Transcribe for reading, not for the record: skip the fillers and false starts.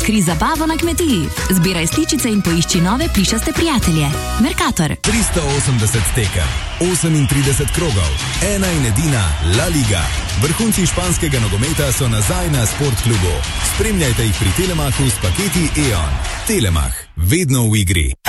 Odkri zabavo na kmetiji. Zbiraj sličice in poišči nove plišaste prijatelje. Mercator. 380 tekem, 38 krogov, ena in edina La Liga. Vrhunci španskega nogometa so nazaj na Sportklubu. Spremljajte jih pri Telemachu s paketi E.ON. Telemach, vedno v igri.